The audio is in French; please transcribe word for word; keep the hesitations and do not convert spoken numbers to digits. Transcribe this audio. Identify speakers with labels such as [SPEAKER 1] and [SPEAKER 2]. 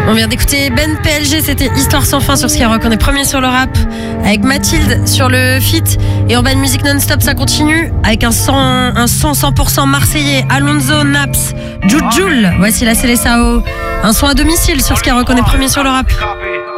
[SPEAKER 1] On vient d'écouter Ben P L G, c'était Histoire sans fin sur Skyrock. On est premier sur le rap avec Mathilde sur le feat. Et Urban Music Non-Stop, ça continue avec un son, un son cent pour cent marseillais. Alonso, Naps, Jujul. Voici la Célessao. Un son à domicile sur Skyrock. On est premier sur le rap.